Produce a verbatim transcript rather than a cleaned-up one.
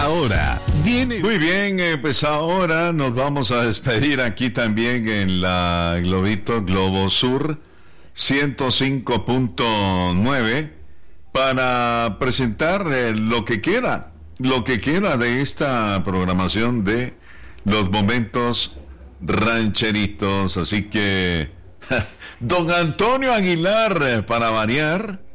ahora viene... Muy bien, eh, pues ahora nos vamos a despedir aquí también en la Globito Globo Sur ciento cinco punto nueve para presentar eh, lo que queda, lo que queda de esta programación de los momentos rancheritos. Así que, don Antonio Aguilar, para variar,